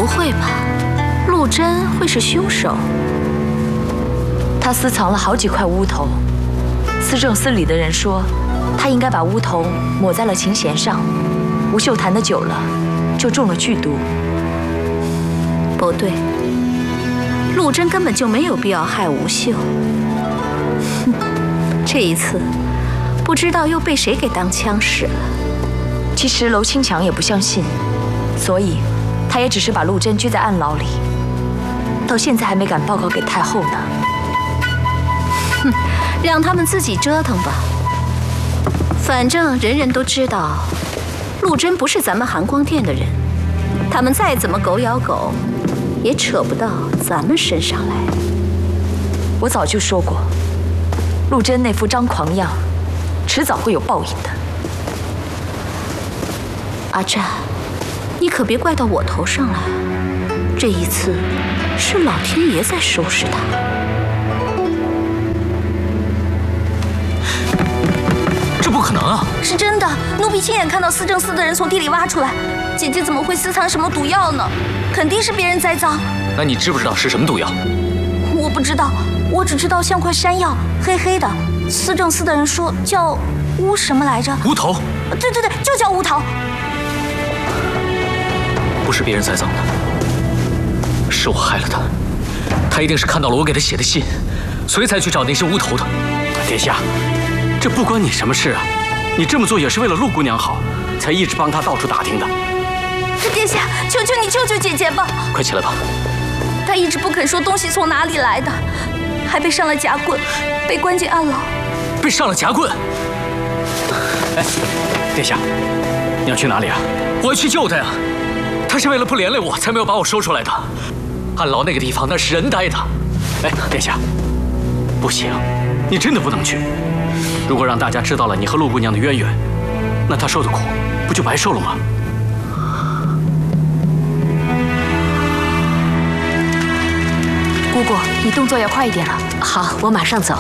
会吧，陆贞会是凶手？ 他私藏了好几块乌头，司政司里的人说，他应该把乌头抹在了琴弦上。吴秀弹得久了，就中了剧毒。 不对，陆贞根本就没有必要害吴秀。哼，这一次，不知道又被谁给当枪使了。 其实娄清强也不相信，所以他也只是把陆贞拘在暗牢里，到现在还没敢报告给太后呢。 哼，让他们自己折腾吧。反正人人都知道，陆贞不是咱们含光殿的人，他们再怎么狗咬狗，也扯不到咱们身上来。 我早就说过，陆贞那副张狂样，迟早会有报应的。 阿占，你可别怪到我头上来，这一次是老天爷在收拾他。 这不可能啊！ 是真的，奴婢亲眼看到司政司的人从地里挖出来。姐姐怎么会私藏什么毒药呢？肯定是别人栽赃。 那你知不知道是什么毒药？ 我不知道，我只知道像块山药，黑黑的。司政司的人说叫乌什么来着？ 乌头。 对对对，就叫乌头。 不是别人栽赃的，是我害了他。他一定是看到了我给他写的信，所以才去找那些乌头的。 殿下，这不关你什么事啊！你这么做也是为了陆姑娘好，才一直帮她到处打听的。 殿下，求求你救救姐姐吧！ 快起来吧。 她一直不肯说东西从哪里来的，还被上了夹棍，被关进暗牢。 被上了夹棍？ 哎，殿下，你要去哪里啊？ 我要去救他呀！他是为了不连累我，才没有把我说出来的。暗牢那个地方，那是人待的。 哎，殿下，不行，你真的不能去。如果让大家知道了你和陆姑娘的渊源，那她受的苦不就白受了吗？ 姑姑，你动作要快一点了。 好，我马上走。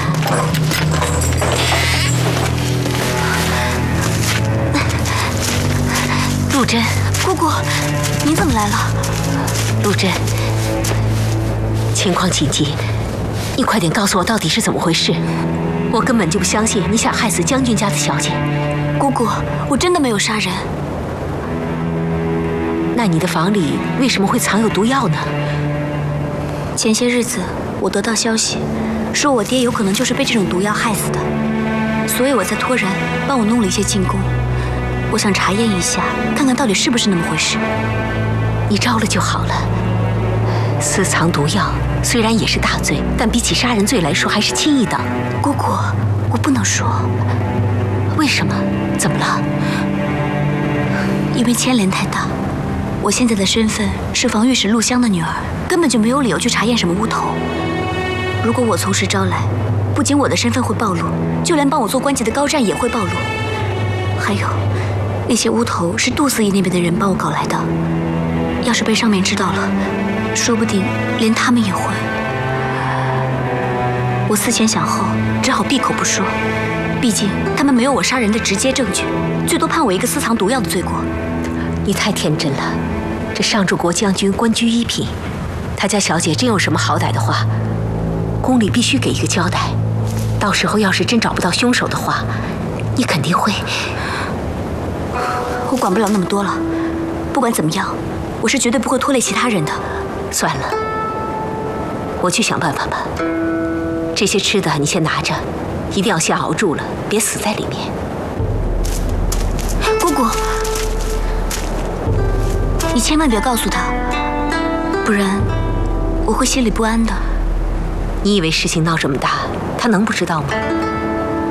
陆贞， 姑姑，你怎么来了？ 陆贞，情况紧急，你快点告诉我到底是怎么回事。我根本就不相信你想害死将军家的小姐。 姑姑，我真的没有杀人。 那你的房里为什么会藏有毒药呢？ 前些日子我得到消息，说我爹有可能就是被这种毒药害死的，所以我才托人帮我弄了一些进贡。我想查验一下，看看到底是不是那么回事。 你招了就好了。私藏毒药虽然也是大罪，但比起杀人罪来说还是轻一等。 姑姑，我不能说。 为什么？怎么了？ 因为牵连太大。我现在的身份是防御使陆湘的女儿，根本就没有理由去查验什么乌头。如果我从实招来，不仅我的身份会暴露，就连帮我做关节的高湛也会暴露。还有，那些乌头是杜四姨那边的人帮我搞来的，要是被上面知道了，说不定连他们也会。我思前想后，只好闭口不说。毕竟他们没有我杀人的直接证据，最多判我一个私藏毒药的罪过。 你太天真了，这上柱国将军官居一品，他家小姐真有什么好歹的话，宫里必须给一个交代。到时候要是真找不到凶手的话，你肯定会…… 我管不了那么多了。不管怎么样，我是绝对不会拖累其他人的。 算了，我去想办法吧。这些吃的你先拿着，一定要先熬住了，别死在里面。 姑姑，你千万别告诉他，不然我会心里不安的。 你以为事情闹这么大，他能不知道吗？